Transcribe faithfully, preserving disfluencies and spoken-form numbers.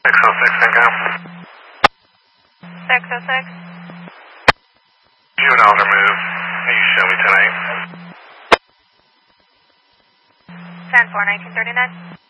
six oh six, income. six oh six. Juveniles are moved. Will you show me tonight? ten four, nineteen thirty-nine.